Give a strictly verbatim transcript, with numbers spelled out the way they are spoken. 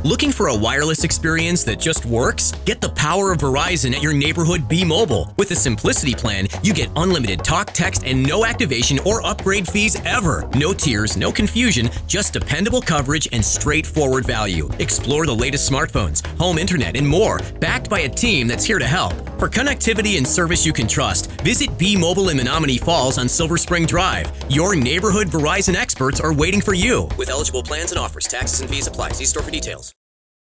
Looking for a wireless experience that just works? Get the power of Verizon at your neighborhood B-Mobile. With the Simplicity plan, you get unlimited talk, text, and no activation or upgrade fees ever. No tiers, no confusion, just dependable coverage and straightforward value. Explore the latest smartphones, home internet, and more, backed by a team that's here to help. For connectivity and service you can trust, visit B-Mobile in Menomonee Falls on Silver Spring Drive. Your neighborhood Verizon experts are waiting for you. With eligible plans and offers, taxes and fees apply. See store for details.